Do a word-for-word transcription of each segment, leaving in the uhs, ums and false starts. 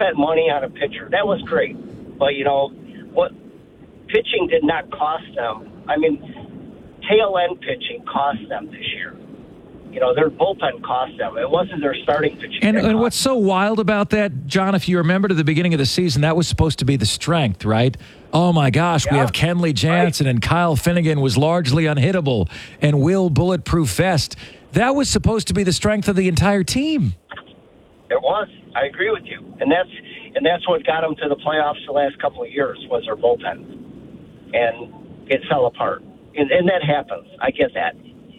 spent money on a pitcher. That was great. But, you know, what pitching did not cost them. I mean, tail end pitching cost them this year. You know, their bullpen cost them. It wasn't their starting pitching. And, and what's so wild about that, John, if you remember to the beginning of the season, that was supposed to be the strength, right? Oh, my gosh, yeah, we have Kenley Jansen, right. And Kyle Finnegan was largely unhittable, and Will Bulletproof Vest. That was supposed to be the strength of the entire team. It was. I agree with you. And that's and that's what got them to the playoffs the last couple of years was their bullpen. And it fell apart. And, and that happens. I get that.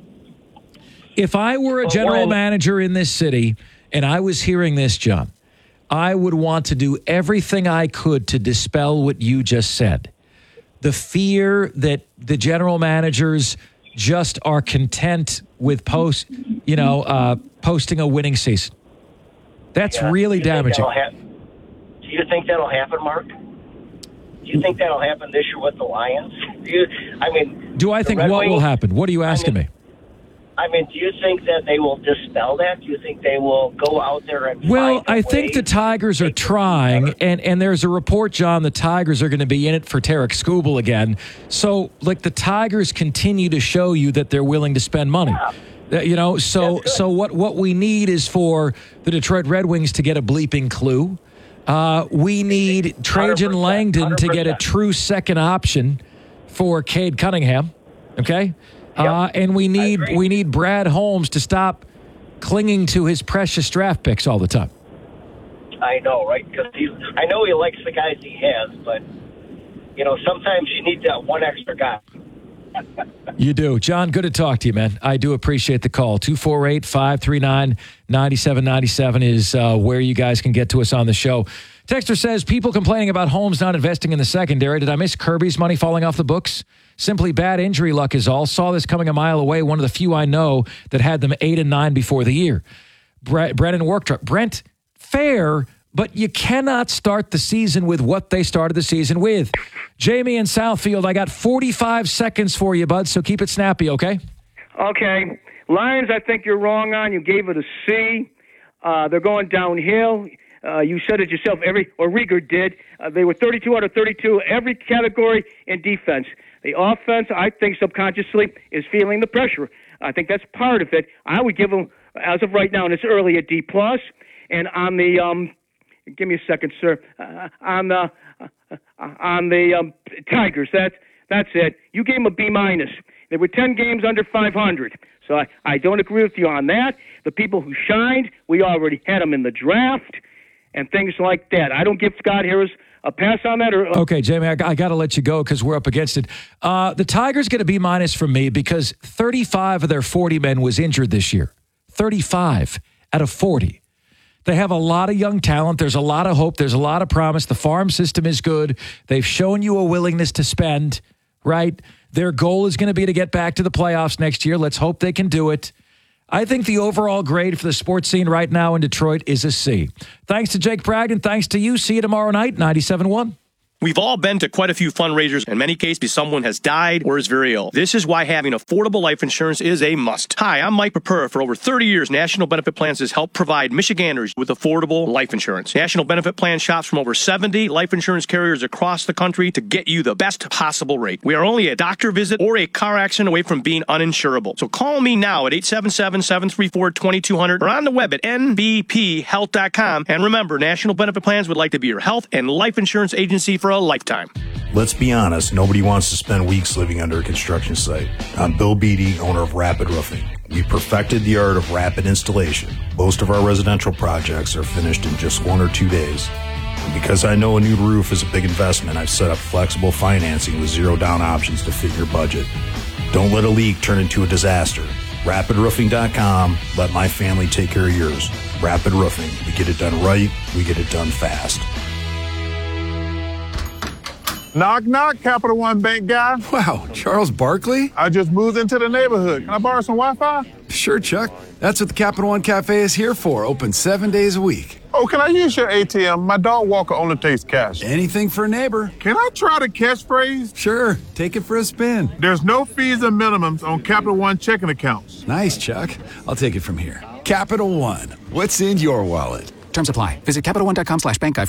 If I were a general when, manager in this city and I was hearing this, John, I would want to do everything I could to dispel what you just said. The fear that the general managers just are content with post, you know, uh, posting a winning season. That's yeah. really damaging. Ha- do you think that'll happen, Mark? Do you think that'll happen this year with the Lions? Do you, I mean, do I think Red what Wings, will happen? What are you asking I mean, me? I mean, do you think that they will dispel that? Do you think they will go out there and Well, find a I way think the Tigers are trying, and, and there's a report, John, the Tigers are going to be in it for Tarek Skubal again. So, like, the Tigers continue to show you that they're willing to spend money. Yeah. You know, so so what, what we need is for the Detroit Red Wings to get a bleeping clue. Uh, we need Trajan Langdon one hundred percent to get a true second option for Cade Cunningham, okay? Yep. Uh, and we need we need Brad Holmes to stop clinging to his precious draft picks all the time. I know, right? Because I know he likes the guys he has, but, you know, sometimes you need that one extra guy. You do. John, good to talk to you, man. I do appreciate the call. two four eight, five three nine, nine seven nine seven is uh, where you guys can get to us on the show. Texter says, people complaining about Holmes not investing in the secondary. Did I miss Kirby's money falling off the books? Simply bad injury luck is all. Saw this coming a mile away. One of the few I know that had them eight and nine before the year. Brent, Brennan worked. Brent, fair, but you cannot start the season with what they started the season with. Jamie in Southfield, I got forty-five seconds for you, bud, so keep it snappy, okay? Okay. Lions, I think you're wrong on. You gave it a C. Uh, they're going downhill. Uh, you said it yourself, every or Rieger did. Uh, they were thirty-two out of thirty-two, every category in defense. The offense, I think subconsciously, is feeling the pressure. I think that's part of it. I would give them, as of right now, and it's early, a D plus. And on the, um, give me a second, sir. Uh, on the uh, on the um, Tigers, that's that's it. You gave them a B minus. They were ten games under five hundred. So I, I don't agree with you on that. The people who shined, we already had them in the draft. And things like that. I don't give Scott Harris a pass on that. Or okay, Jamie, I, I got to let you go because we're up against it. Uh, the Tigers get a B minus from me because thirty-five of their forty men was injured this year. thirty-five out of forty. They have a lot of young talent. There's a lot of hope. There's a lot of promise. The farm system is good. They've shown you a willingness to spend, right? Their goal is going to be to get back to the playoffs next year. Let's hope they can do it. I think the overall grade for the sports scene right now in Detroit is a C. Thanks to Jake Bragdon. Thanks to you. See you tomorrow night, ninety-seven point one. We've all been to quite a few fundraisers. In many cases, someone has died or is very ill. This is why having affordable life insurance is a must. Hi, I'm Mike Purpura. For over thirty years, National Benefit Plans has helped provide Michiganders with affordable life insurance. National Benefit Plan shops from over seventy life insurance carriers across the country to get you the best possible rate. We are only a doctor visit or a car accident away from being uninsurable. So call me now at eight seven seven, seven three four, two two zero zero or on the web at N B P health dot com. And remember, National Benefit Plans would like to be your health and life insurance agency for a lifetime. Let's be honest, nobody wants to spend weeks living under a construction site. I'm Bill Beatty, owner of Rapid Roofing. We perfected the art of rapid installation. Most of our residential projects are finished in just one or two days. And because I know a new roof is a big investment, I've set up flexible financing with zero down options to fit your budget. Don't let a leak turn into a disaster. rapid roofing dot com. Let my family take care of yours. Rapid Roofing. We get it done right. We get it done fast. Knock, knock, Capital One Bank guy. Wow, Charles Barkley? I just moved into the neighborhood. Can I borrow some Wi-Fi? Sure, Chuck. That's what the Capital One Cafe is here for, open seven days a week. Oh, can I use your A T M? My dog walker only takes cash. Anything for a neighbor. Can I try the catchphrase? Sure, take it for a spin. There's no fees and minimums on Capital One checking accounts. Nice, Chuck. I'll take it from here. Capital One, what's in your wallet? Terms apply. Visit CapitalOne.com slash bank guide for